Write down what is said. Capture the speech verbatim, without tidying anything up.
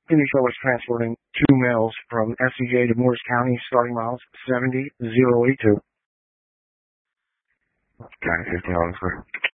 Phoenix is transporting two males from S C J to Morris County, starting miles seventy zero eight two. County fifteen, Oliver.